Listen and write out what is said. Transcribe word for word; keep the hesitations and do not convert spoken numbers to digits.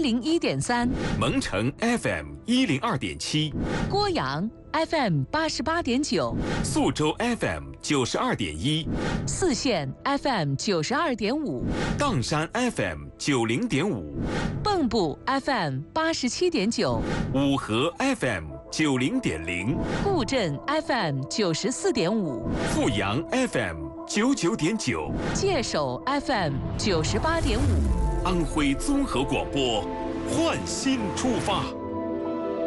零一点三， 蒙城 F M 一零二点七， 郭阳 F M 八十八点九， 宿州 F M 九十二点一， 泗县 F M 九十二点五， 砀山 F M 九零点五， 蚌埠 F M 八十七点九， 五河 F M 九零点零， 固镇 F M 九十四点五， 富阳 F M 九九点九， 界首 F M 九十八点五， 安徽综合广播，焕新出发。